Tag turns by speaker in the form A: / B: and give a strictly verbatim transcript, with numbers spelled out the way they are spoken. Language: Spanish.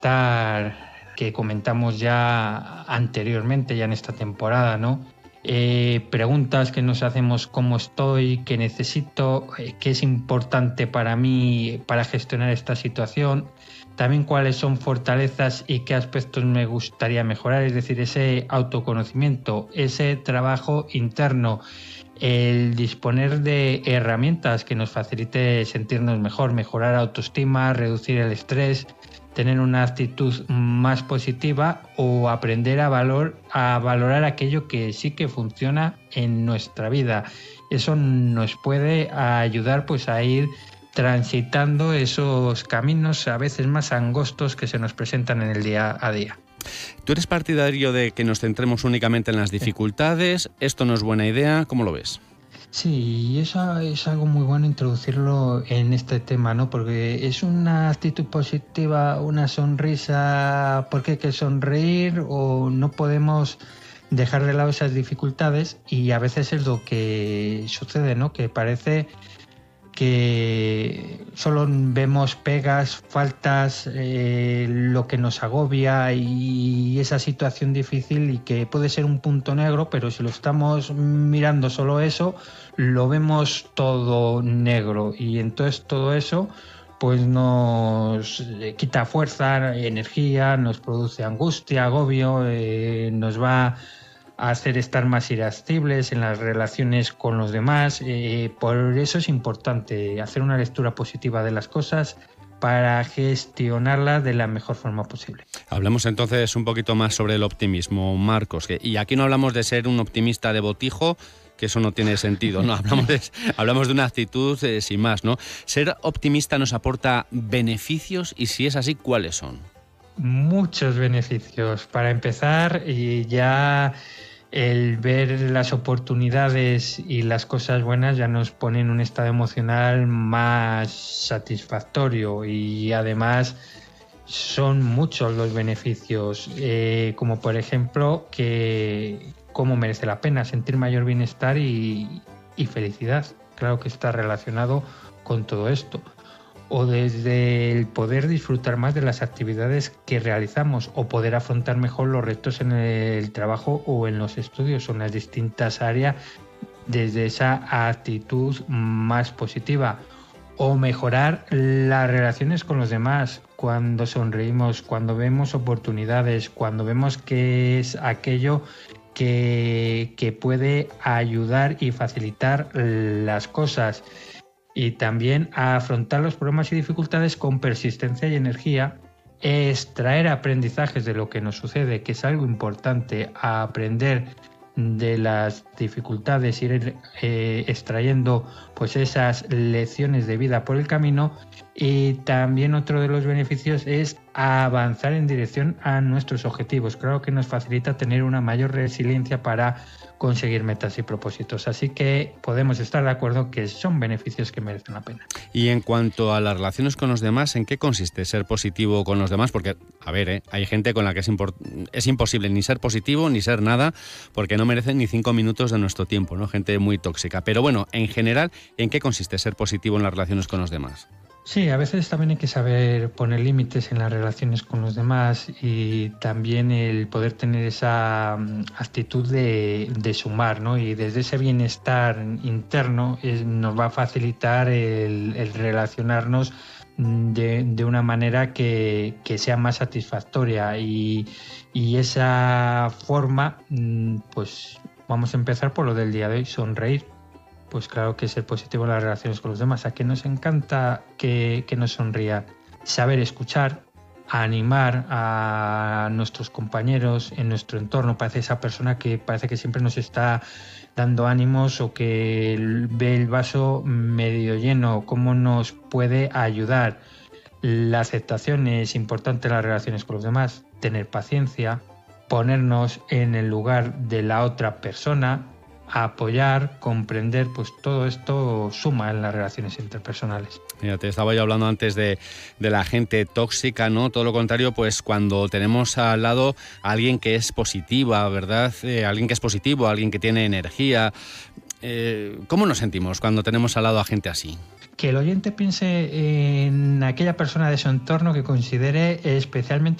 A: bienestar que comentamos ya anteriormente, ya en esta temporada, ¿no? Eh, preguntas que nos hacemos: ¿cómo estoy? ¿Qué necesito? Eh, ¿Qué es importante para mí para gestionar esta situación? También cuáles son fortalezas y qué aspectos me gustaría mejorar, es decir, ese autoconocimiento, ese trabajo interno, el disponer de herramientas que nos facilite sentirnos mejor, mejorar autoestima, reducir el estrés, tener una actitud más positiva o aprender a, valor, a valorar aquello que sí que funciona en nuestra vida. Eso nos puede ayudar pues a ir transitando esos caminos a veces más angostos que se nos presentan en el día a día.
B: ¿Tú eres partidario de que nos centremos únicamente en las dificultades? ¿Esto no es buena idea? ¿Cómo lo ves?
A: Sí, eso es algo muy bueno introducirlo en este tema, ¿no? Porque es una actitud positiva, una sonrisa, porque hay que sonreír, o no podemos dejar de lado esas dificultades, y a veces es lo que sucede, ¿no? Que parece que solo vemos pegas, faltas, eh, lo que nos agobia y esa situación difícil, y que puede ser un punto negro, pero si lo estamos mirando solo eso, lo vemos todo negro, y entonces todo eso pues nos quita fuerza, energía, nos produce angustia, agobio, eh, nos va a hacer estar más irascibles en las relaciones con los demás. Eh, por eso es importante hacer una lectura positiva de las cosas para gestionarlas de la mejor forma posible.
B: Hablamos entonces un poquito más sobre el optimismo, Marcos. Que, y aquí no hablamos de ser un optimista de botijo, que eso no tiene sentido, ¿no? Hablamos de, hablamos de una actitud eh, sin más, ¿no? ¿Ser optimista nos aporta beneficios? Y si es así, ¿cuáles son?
A: Muchos beneficios. Para empezar, y ya el ver las oportunidades y las cosas buenas ya nos pone en un estado emocional más satisfactorio, y además son muchos los beneficios, eh, como por ejemplo que cómo merece la pena sentir mayor bienestar y, y felicidad. Claro que está relacionado con todo esto. O desde el poder disfrutar más de las actividades que realizamos, o poder afrontar mejor los retos en el trabajo o en los estudios o en las distintas áreas desde esa actitud más positiva. O mejorar las relaciones con los demás cuando sonreímos, cuando vemos oportunidades, cuando vemos que es aquello que, que puede ayudar y facilitar las cosas. Y también a afrontar los problemas y dificultades con persistencia y energía, extraer aprendizajes de lo que nos sucede, que es algo importante, a aprender de las dificultades, ir eh, extrayendo pues esas lecciones de vida por el camino. Y también otro de los beneficios es avanzar en dirección a nuestros objetivos. Claro que nos facilita tener una mayor resiliencia para conseguir metas y propósitos. Así que podemos estar de acuerdo que son beneficios que merecen la pena.
B: Y en cuanto a las relaciones con los demás, ¿en qué consiste ser positivo con los demás? Porque, a ver, ¿eh? hay gente con la que es, impor- es imposible ni ser positivo ni ser nada, porque no merecen ni cinco minutos de nuestro tiempo, ¿no? Gente muy tóxica. Pero bueno, en general, ¿en qué consiste ser positivo en las relaciones con los demás?
A: Sí, a veces también hay que saber poner límites en las relaciones con los demás, y también el poder tener esa actitud de, de sumar, ¿no? Y desde ese bienestar interno es, nos va a facilitar el, el relacionarnos de, de una manera que, que sea más satisfactoria, y, y esa forma, pues vamos a empezar por lo del día de hoy: sonreír. Pues claro que ser positivo en las relaciones con los demás. ¿A qué nos encanta que, que nos sonría? Saber escuchar, animar a nuestros compañeros en nuestro entorno. Parece esa persona que parece que siempre nos está dando ánimos, o que ve el vaso medio lleno. ¿Cómo nos puede ayudar? La aceptación es importante en las relaciones con los demás. Tener paciencia, ponernos en el lugar de la otra persona, apoyar, comprender, pues todo esto suma en las relaciones interpersonales.
B: Mira, te estaba yo hablando antes de, de la gente tóxica, ¿no? Todo lo contrario, pues cuando tenemos al lado a alguien que es positiva, ¿verdad? Eh, alguien que es positivo, alguien que tiene energía. Eh, ¿Cómo nos sentimos cuando tenemos al lado a gente así?
A: que el oyente piense en aquella persona de su entorno que considere especialmente